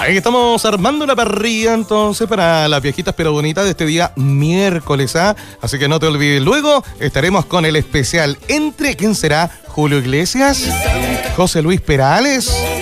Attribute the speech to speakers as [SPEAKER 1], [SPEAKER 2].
[SPEAKER 1] Ahí estamos armando la parrilla entonces para las viejitas pero bonitas de este día miércoles, ¿ah? Así que no te olvides, luego estaremos con el especial entre, ¿quién será? Julio Iglesias, José Luis Perales,